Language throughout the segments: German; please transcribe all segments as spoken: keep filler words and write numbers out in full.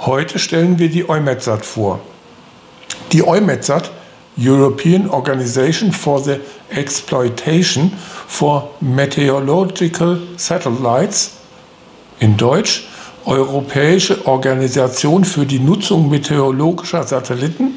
Heute stellen wir die EUMETSAT vor. Die EUMETSAT, European Organization for the Exploitation for Meteorological Satellites, in Deutsch Europäische Organisation für die Nutzung meteorologischer Satelliten.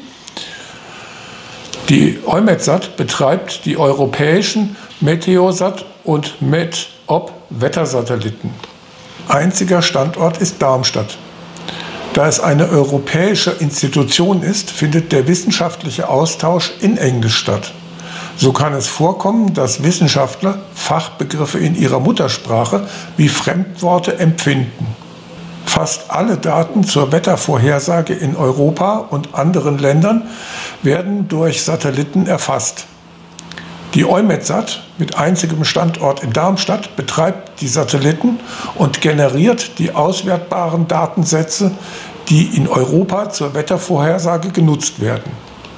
Die EUMETSAT betreibt die europäischen Meteosat und METOP Wettersatelliten. Einziger Standort ist Darmstadt. Da es eine europäische Institution ist, findet der wissenschaftliche Austausch in Englisch statt. So kann es vorkommen, dass Wissenschaftler Fachbegriffe in ihrer Muttersprache wie Fremdworte empfinden. Fast alle Daten zur Wettervorhersage in Europa und anderen Ländern werden durch Satelliten erfasst. Die EUMETSAT mit einzigem Standort in Darmstadt betreibt die Satelliten und generiert die auswertbaren Datensätze, die in Europa zur Wettervorhersage genutzt werden.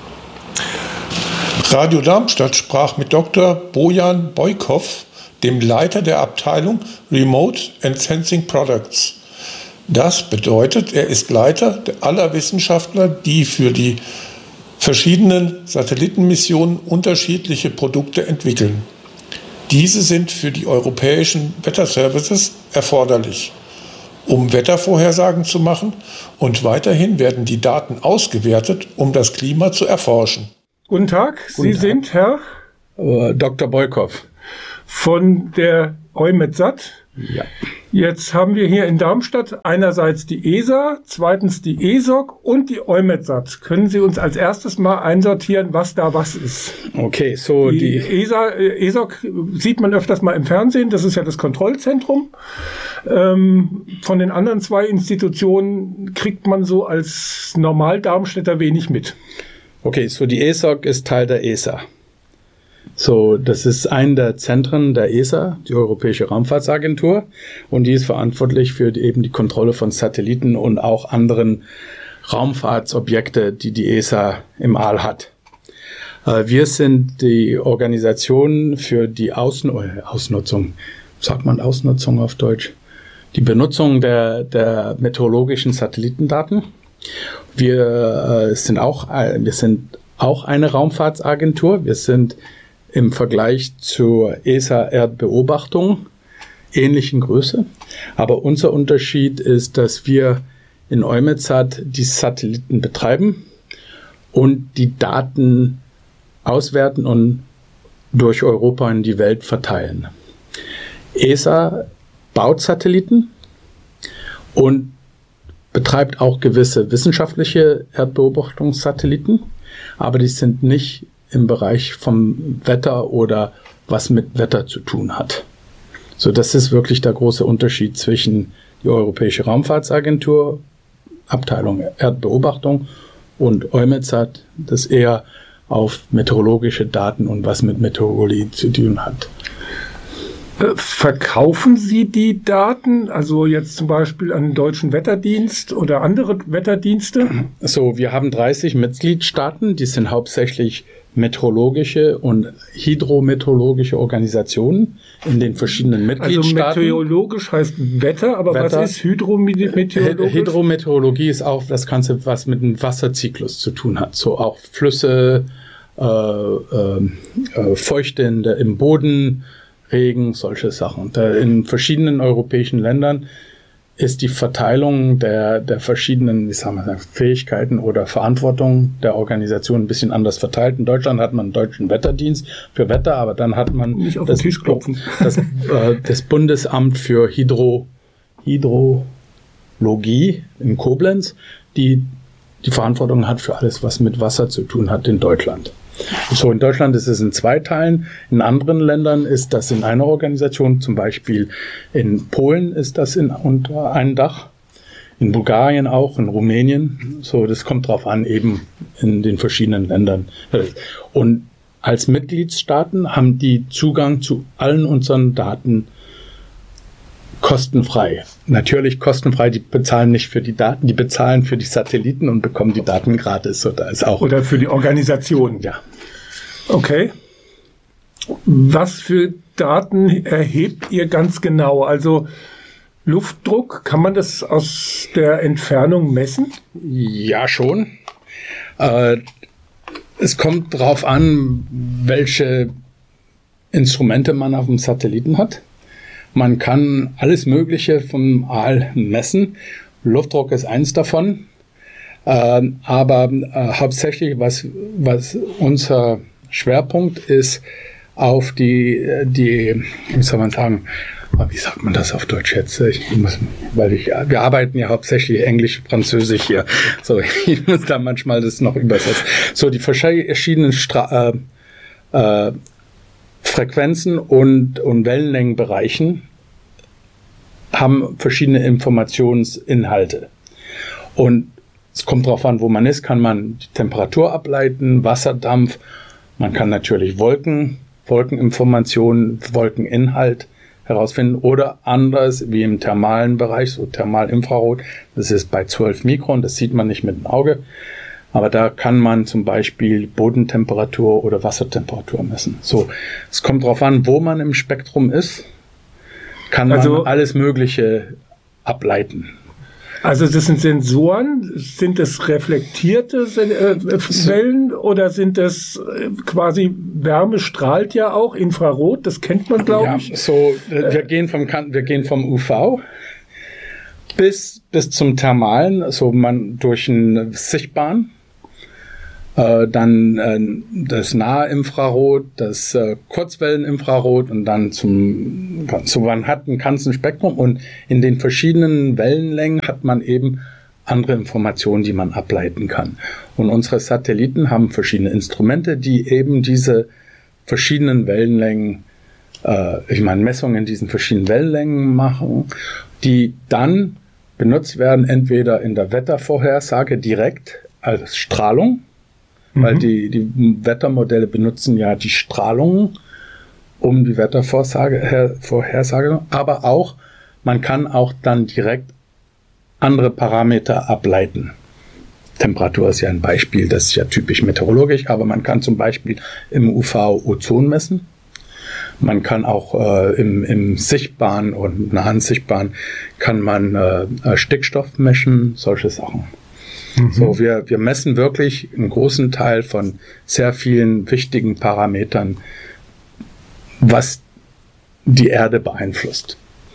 Radio Darmstadt sprach mit Doktor Bojan Bojkov, dem Leiter der Abteilung Remote and Sensing Products. Das bedeutet, er ist Leiter aller Wissenschaftler, die für die verschiedenen Satellitenmissionen unterschiedliche Produkte entwickeln. Diese sind für die europäischen Wetterservices erforderlich, um Wettervorhersagen zu machen, und weiterhin werden die Daten ausgewertet, um das Klima zu erforschen. Guten Tag, Guten Sie Tag. sind Herr Uh, Doktor Bojkov. von der EUMETSAT. Ja. Jetzt haben wir hier in Darmstadt einerseits die E S A, zweitens die E S O C und die EUMETSAT. Können Sie uns als erstes mal einsortieren, was da was ist? Okay, so Die, die. E S A, äh, E S O C sieht man öfters mal im Fernsehen, das ist ja das Kontrollzentrum. Ähm, von den anderen zwei Institutionen kriegt man so als Normal-Darmstädter wenig mit. Okay, so die E S O C ist Teil der E S A. So, das ist ein der Zentren der E S A, die Europäische Raumfahrtsagentur, und die ist verantwortlich für die, eben die Kontrolle von Satelliten und auch anderen Raumfahrtsobjekte, die die E S A im All hat. Äh, wir sind die Organisation für die Außen äh, Ausnutzung, sagt man Ausnutzung auf Deutsch, die Benutzung der, der meteorologischen Satellitendaten. Wir, äh, sind auch, äh, wir sind auch eine Raumfahrtsagentur. Wir sind im Vergleich zur E S A-Erdbeobachtung ähnlichen Größe. Aber unser Unterschied ist, dass wir in EUMETSAT die Satelliten betreiben und die Daten auswerten und durch Europa in die Welt verteilen. E S A baut Satelliten und betreibt auch gewisse wissenschaftliche Erdbeobachtungssatelliten, aber die sind nicht im Bereich vom Wetter oder was mit Wetter zu tun hat. So, das ist wirklich der große Unterschied zwischen die Europäische Raumfahrtsagentur, Abteilung Erdbeobachtung, und EUMETSAT, das eher auf meteorologische Daten und was mit Meteorologie zu tun hat. Verkaufen Sie die Daten, also jetzt zum Beispiel an den Deutschen Wetterdienst oder andere Wetterdienste? So, wir haben dreißig Mitgliedstaaten, die sind hauptsächlich meteorologische und hydrometeorologische Organisationen in den verschiedenen Mitgliedstaaten. Also meteorologisch heißt Wetter, aber Wetter. Was ist hydrometeorologisch? Hydrometeorologie ist auch das Ganze, was mit dem Wasserzyklus zu tun hat. So auch Flüsse, äh, äh, Feuchte in der, im Boden, Regen, solche Sachen. Da in verschiedenen europäischen Ländern ist die Verteilung der, der verschiedenen, wie sagen wir, Fähigkeiten oder Verantwortung der Organisation ein bisschen anders verteilt. In Deutschland hat man einen deutschen Wetterdienst für Wetter, aber dann hat man Nicht auf das, den Tisch klopfen. das, äh, das Bundesamt für Hydro, Hydrologie in Koblenz, die die Verantwortung hat für alles, was mit Wasser zu tun hat in Deutschland. So, in Deutschland ist es in zwei Teilen. In anderen Ländern ist das in einer Organisation. Zum Beispiel in Polen ist das in, unter einem Dach. In Bulgarien auch, in Rumänien. So, das kommt drauf an, eben in den verschiedenen Ländern. Und als Mitgliedstaaten haben die Zugang zu allen unseren Daten kostenfrei. Natürlich kostenfrei, die bezahlen nicht für die Daten, die bezahlen für die Satelliten und bekommen die Daten gratis. So, da ist auch Oder für die Organisation. Ja. Okay. Was für Daten erhebt ihr ganz genau? Also Luftdruck, kann man das aus der Entfernung messen? Ja, schon. Äh, es kommt darauf an, welche Instrumente man auf dem Satelliten hat. Man kann alles Mögliche vom All messen. Luftdruck ist eins davon. Äh, aber äh, hauptsächlich, was, was unser Schwerpunkt ist, auf die, die, wie soll man sagen, wie sagt man das auf Deutsch jetzt? Ich muss, weil ich, wir arbeiten ja hauptsächlich Englisch, Französisch hier. So, ich muss da manchmal das noch übersetzen. So, die verschiedenen Stra- äh, äh, Frequenzen und, und Wellenlängenbereichen haben verschiedene Informationsinhalte. Und es kommt darauf an, wo man ist, kann man die Temperatur ableiten, Wasserdampf, man kann natürlich Wolken, Wolkeninformationen, Wolkeninhalt herausfinden oder anders wie im thermalen Bereich, so Thermalinfrarot, das ist bei zwölf Mikron, das sieht man nicht mit dem Auge, aber da kann man zum Beispiel Bodentemperatur oder Wassertemperatur messen. So, es kommt darauf an, wo man im Spektrum ist, kann man also alles Mögliche ableiten. Also das sind Sensoren, sind das reflektierte äh, Wellen oder sind das äh, quasi, Wärme strahlt ja auch, Infrarot, das kennt man, glaube ja, ich. So, äh, wir, gehen vom, wir gehen vom U V bis, bis zum Thermalen, also man durch einen sichtbaren, äh, dann äh, das Nahinfrarot, das äh, Kurzwelleninfrarot und dann zum, so man hat ein ganzes Spektrum und in den verschiedenen Wellenlängen hat man eben andere Informationen, die man ableiten kann. Und unsere Satelliten haben verschiedene Instrumente, die eben diese verschiedenen Wellenlängen, äh, ich meine Messungen in diesen verschiedenen Wellenlängen machen, die dann benutzt werden, entweder in der Wettervorhersage direkt als Strahlung, mhm. weil die, die Wettermodelle benutzen ja die Strahlung, um die Wettervorhersage, Vorhersage, aber auch, man kann auch dann direkt andere Parameter ableiten. Temperatur ist ja ein Beispiel, das ist ja typisch meteorologisch, aber man kann zum Beispiel im U V Ozon messen. Man kann auch äh, im, im sichtbaren und nahen sichtbaren kann man äh, Stickstoff messen, solche Sachen. Mhm. So, wir, wir messen wirklich einen großen Teil von sehr vielen wichtigen Parametern, was die Erde beeinflusst.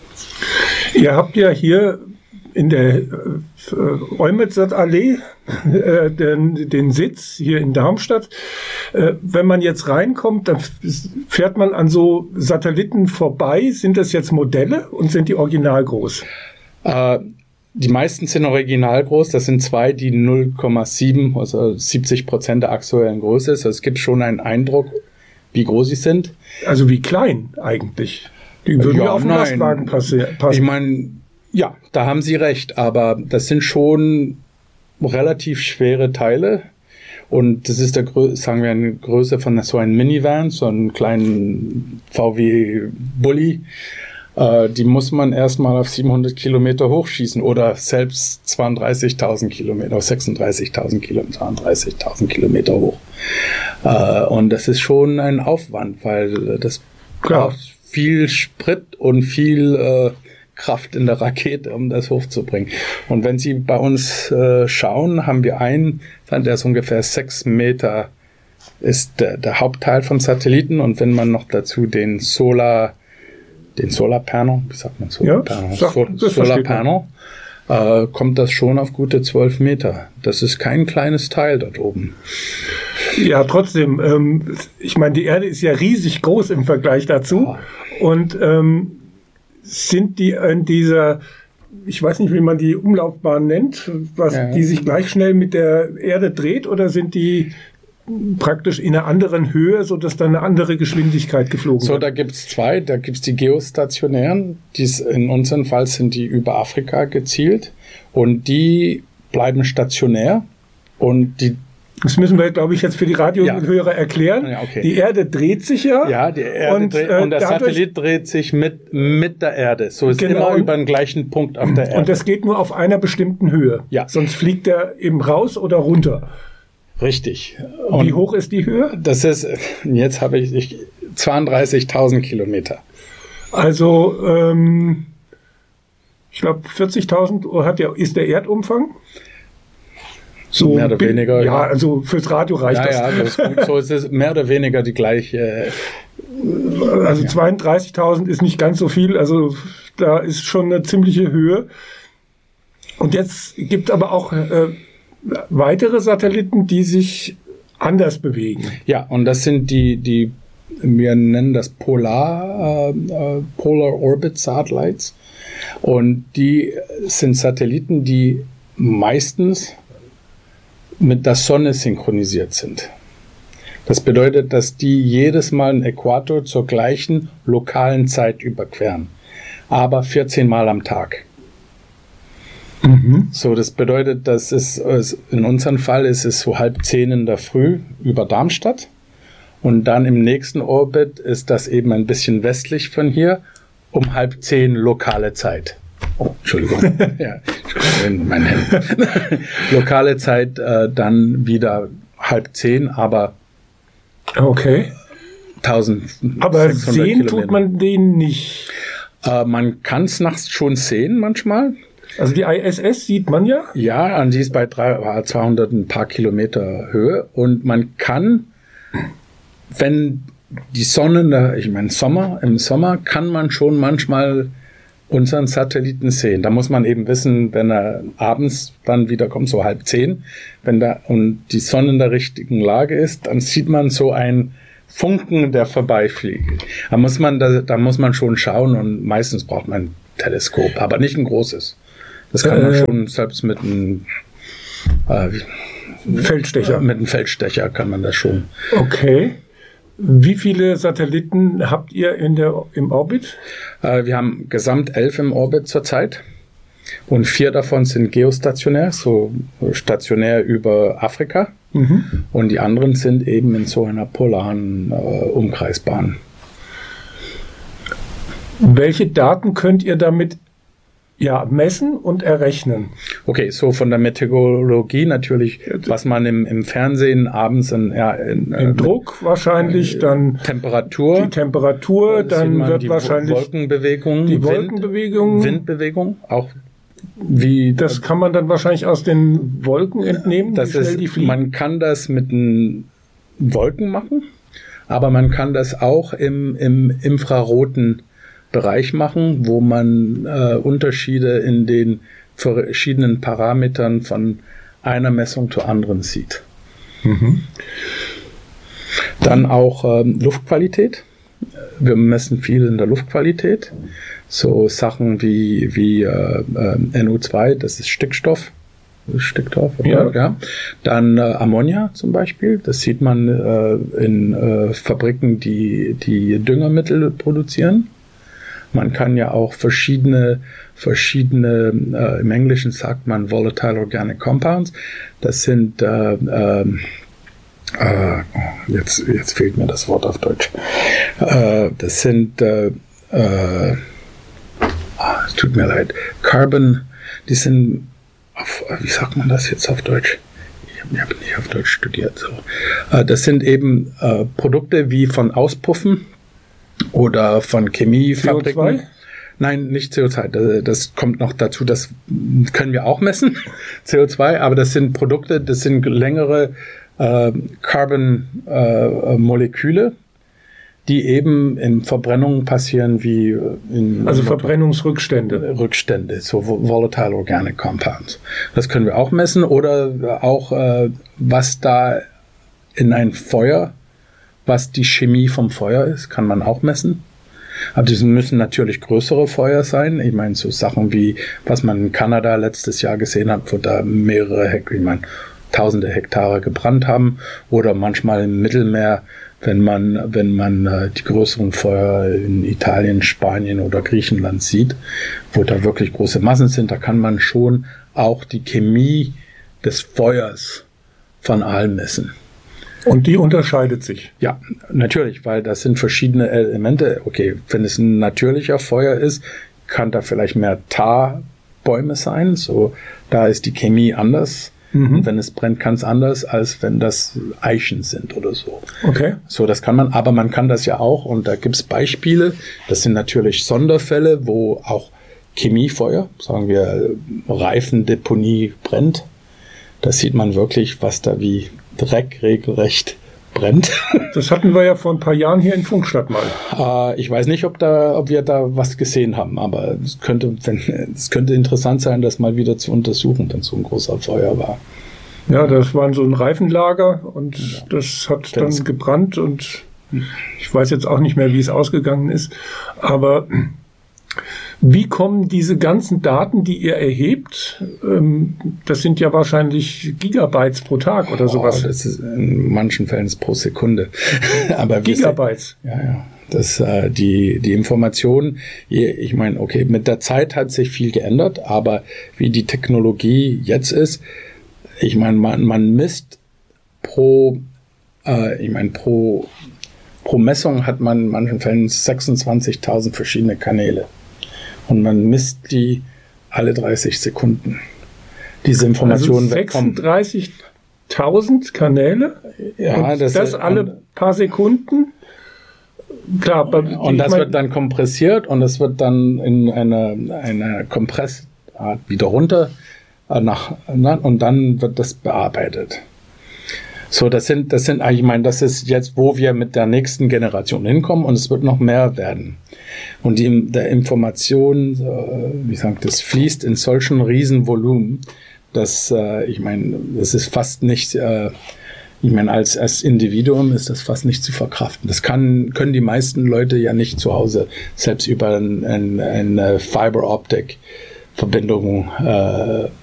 Ihr habt ja hier in der äh, Eumetsat-Allee äh, den, den Sitz hier in Darmstadt. Äh, wenn man jetzt reinkommt, dann fährt man an so Satelliten vorbei. Sind das jetzt Modelle und sind die original groß? Äh, die meisten sind original groß. Das sind zwei, die null Komma sieben, also siebzig Prozent der aktuellen Größe ist. Also es gibt schon einen Eindruck, wie groß sie sind. Also wie klein eigentlich? Die würden ja, ja auf den Lastwagen passen. Ich meine, ja, da haben Sie recht, aber das sind schon relativ schwere Teile und das ist der, sagen wir, eine Größe von so einem Minivan, so einen kleinen V W-Bulli. Äh, die muss man erstmal auf siebenhundert Kilometer hochschießen oder selbst zweiunddreißigtausend Kilometer, sechsunddreißigtausend Kilometer, zweiunddreißigtausend Kilometer hoch. Äh, und das ist schon ein Aufwand, weil das Klar. braucht viel Sprit und viel äh, Kraft in der Rakete, um das hochzubringen. Und wenn Sie bei uns äh, schauen, haben wir einen, der ist ungefähr sechs Meter, ist der, der Hauptteil vom Satelliten. Und wenn man noch dazu den Solar, den Solarpanel, wie sagt man Solarpanel? Ja, sag, so, Solarpanel, äh, kommt das schon auf gute zwölf Meter. Das ist kein kleines Teil dort oben. Ja, trotzdem, ähm, ich meine, die Erde ist ja riesig groß im Vergleich dazu. Ja. Und ähm, sind die in dieser, ich weiß nicht, wie man die Umlaufbahn nennt, was ja. die sich gleich schnell mit der Erde dreht, oder sind die praktisch in einer anderen Höhe, sodass dann eine andere Geschwindigkeit geflogen so, wird? So, da gibt es zwei. Da gibt es die geostationären, die's, in unserem Fall sind die über Afrika gezielt und die bleiben stationär und die Das müssen wir, glaube ich, jetzt für die Radiohörer ja. erklären. Ja, okay. Die Erde dreht sich ja. Ja, die Erde und, dreht, äh, und der Satellit dreht sich mit, mit der Erde. So ist genau. immer über den gleichen Punkt auf der Erde. Und das geht nur auf einer bestimmten Höhe. Ja. Sonst fliegt er eben raus oder runter. Richtig. Und wie hoch ist die Höhe? Das ist, jetzt habe ich, ich zweiunddreißigtausend Kilometer. Also, ähm, Ich glaube, vierzigtausend hat der, ist der Erdumfang. So mehr oder bin, weniger. Ja, also fürs Radio reicht ja, das. Ja, das ist gut. So ist es mehr oder weniger die gleiche. Äh, also ja. zweiunddreißigtausend ist nicht ganz so viel. Also da ist schon eine ziemliche Höhe. Und jetzt gibt es aber auch äh, weitere Satelliten, die sich anders bewegen. Ja, und das sind die, die wir nennen das Polar, äh, Polar Orbit Satellites. Und die sind Satelliten, die meistens mit der Sonne synchronisiert sind. Das bedeutet, dass die jedes Mal einen Äquator zur gleichen lokalen Zeit überqueren, aber vierzehn Mal am Tag. Mhm. So, das bedeutet, dass es in unserem Fall ist es so halb zehn in der Früh über Darmstadt und dann im nächsten Orbit ist das eben ein bisschen westlich von hier um halb zehn lokale Zeit. Oh, Entschuldigung. ja, Entschuldigung, mein Handy. Lokale Zeit äh, dann wieder halb zehn, aber okay. eintausendsechshundert Aber sehen Kilometer. Tut man den nicht? Äh, man kann es nachts schon sehen manchmal. Also die I S S sieht man ja? Ja, und die ist bei zweihundert ein paar Kilometer Höhe und man kann, wenn die Sonne, ich meine Sommer, im Sommer kann man schon manchmal unseren Satelliten sehen. Da muss man eben wissen, wenn er abends dann wieder kommt, so halb zehn, wenn da und die Sonne in der richtigen Lage ist, dann sieht man so ein Funken, der vorbeifliegt. Da muss man, da, da muss man schon schauen und meistens braucht man ein Teleskop, aber nicht ein großes. Das kann man äh, schon selbst mit einem äh, Feldstecher. Mit einem Feldstecher kann man das schon. Okay. Wie viele Satelliten habt ihr in der, im Orbit? Äh, wir haben gesamt elf im Orbit zurzeit und vier davon sind geostationär, so stationär über Afrika. Mhm. Und die anderen sind eben in so einer polaren äh, Umkreisbahn. Welche Daten könnt ihr damit ja, messen und errechnen? Okay, so von der Meteorologie natürlich, was man im, im Fernsehen abends in, ja, in, in äh, Druck wahrscheinlich, äh, dann Temperatur, die Temperatur, dann wird die wahrscheinlich Wolkenbewegung, die Wolkenbewegung, Wind, Windbewegung, auch wie das kann man dann wahrscheinlich aus den Wolken entnehmen, das wie schnell ist, die fliegen. Man kann das mit den Wolken machen, aber man kann das auch im, im infraroten Bereich machen, wo man äh, Unterschiede in den verschiedenen Parametern von einer Messung zur anderen sieht. Mhm. Dann auch ähm, Luftqualität. Wir messen viel in der Luftqualität. So Sachen wie, wie äh, äh, N O zwei, das ist Stickstoff. Stickstoff, ja. ja. Dann äh, Ammonia zum Beispiel. Das sieht man äh, in äh, Fabriken, die, die Düngermittel produzieren. Man kann ja auch verschiedene, verschiedene äh, im Englischen sagt man Volatile Organic Compounds. Das sind, äh, äh, äh, jetzt, jetzt fehlt mir das Wort auf Deutsch. Äh, das sind, äh, äh, es tut mir leid, Carbon, die sind, auf, wie sagt man das jetzt auf Deutsch? Ich habe hab nicht auf Deutsch studiert. So. Äh, das sind eben äh, Produkte wie von Auspuffen oder von Chemiefabriken. C O zwei? Nein, nicht C O zwei. Das, das kommt noch dazu, das können wir auch messen, C O zwei, aber das sind Produkte, das sind längere äh, Carbon-Moleküle, äh, die eben in Verbrennungen passieren wie in also Verbrennungsrückstände. Rückstände, so Volatile Organic Compounds. Das können wir auch messen oder auch äh, was da in ein Feuer, was die Chemie vom Feuer ist, kann man auch messen. Aber die müssen natürlich größere Feuer sein. Ich meine, so Sachen wie, was man in Kanada letztes Jahr gesehen hat, wo da mehrere Hektar, ich meine, tausende Hektare gebrannt haben. Oder manchmal im Mittelmeer, wenn man, wenn man äh, die größeren Feuer in Italien, Spanien oder Griechenland sieht, wo da wirklich große Massen sind, da kann man schon auch die Chemie des Feuers von allem messen. Und die unterscheidet sich? Ja, natürlich, weil das sind verschiedene Elemente. Okay, wenn es ein natürlicher Feuer ist, kann da vielleicht mehr Tarbäume sein. So, da ist die Chemie anders. Mhm. Und wenn es brennt, kann es anders, als wenn das Eichen sind oder so. Okay. So, das kann man, aber man kann das ja auch, und da gibt es Beispiele. Das sind natürlich Sonderfälle, wo auch Chemiefeuer, sagen wir Reifendeponie brennt, da sieht man wirklich, was da wie Dreck regelrecht brennt. Das hatten wir ja vor ein paar Jahren hier in Pfungstadt mal. Äh, ich weiß nicht, ob, da, ob wir da was gesehen haben, aber es könnte, wenn, es könnte interessant sein, das mal wieder zu untersuchen, wenn so ein großer Feuer war. Ja, das war so ein Reifenlager und ja. das hat dann Das- gebrannt und ich weiß jetzt auch nicht mehr, wie es ausgegangen ist. Aber wie kommen diese ganzen Daten, die ihr erhebt, ähm, das sind ja wahrscheinlich Gigabytes pro Tag oder sowas. Oh, das ist in manchen Fällen ist pro Sekunde. Aber wir Gigabytes. Ja, ja. Das, äh, die, die Information, ich meine, okay, mit der Zeit hat sich viel geändert, aber wie die Technologie jetzt ist, ich meine, man, man misst pro, äh, ich meine, pro, pro Messung hat man in manchen Fällen sechsundzwanzigtausend verschiedene Kanäle. Und man misst die alle dreißig Sekunden. Diese Informationen Also sechsunddreißigtausend Kanäle? Ja, und das, das alle paar Sekunden? Klar, bei, und das ich mein, wird dann kompressiert und es wird dann in einer eine Kompressart wieder runter äh, nach, na, und dann wird das bearbeitet. So, das sind, das sind, ich meine, das ist jetzt, wo wir mit der nächsten Generation hinkommen und es wird noch mehr werden. Und die der Information, äh, wie sagt das, fließt in solchen Riesenvolumen, dass, äh, ich meine, das ist fast nicht, äh, ich meine, als, als Individuum ist das fast nicht zu verkraften. Das kann, können die meisten Leute ja nicht zu Hause selbst über ein, ein, eine Fiber-Optic-Verbindung äh,